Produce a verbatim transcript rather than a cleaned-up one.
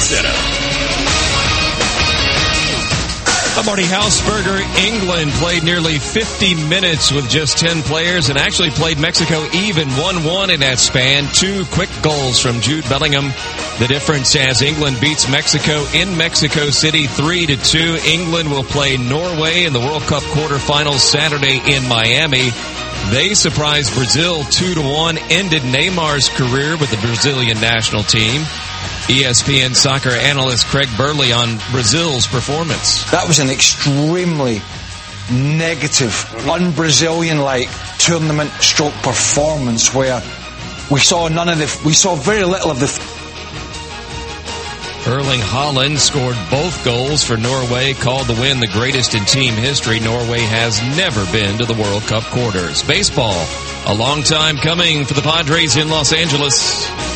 Center. I'm Marty Hausberger. England played nearly fifty minutes with just ten players and actually played Mexico even, one one in that span. Two quick goals from Jude Bellingham. The difference as England beats Mexico in Mexico City three to two. England will play Norway in the World Cup quarterfinals Saturday in Miami. They surprised Brazil two to one, ended Neymar's career with the Brazilian national team. E S P N soccer analyst Craig Burley on Brazil's performance. That was an extremely negative, un-Brazilian-like tournament stroke performance where we saw none of the, we saw very little of the. Erling Haaland scored both goals for Norway, called the win the greatest in team history. Norway has never been to the World Cup quarters. Baseball, a long time coming for the Padres in Los Angeles.